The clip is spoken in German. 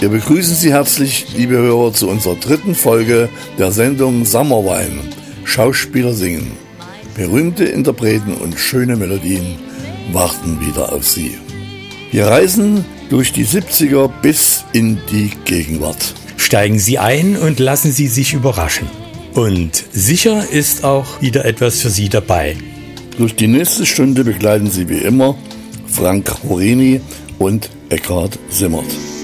Wir begrüßen Sie herzlich, liebe Hörer, zu unserer dritten Folge der Sendung Sommerwein. Schauspieler singen. Berühmte Interpreten und schöne Melodien warten wieder auf Sie. Wir reisen durch die 70er bis in die Gegenwart. Steigen Sie ein und lassen Sie sich überraschen. Und sicher ist auch wieder etwas für Sie dabei. Durch die nächste Stunde begleiten Sie wie immer Frank Horini und Eckhard Simmert.